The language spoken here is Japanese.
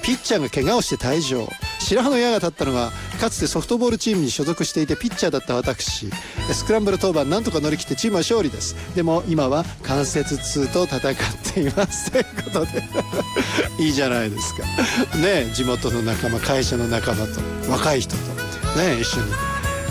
ピッチャーが怪我をして退場。白羽の矢が立ったのがかつてソフトボールチームに所属していてピッチャーだった私。スクランブル当番なんとか乗り切ってチームは勝利です。でも今は関節痛と戦っていますということでいいじゃないですかね。地元の仲間、会社の仲間と若い人とね一緒に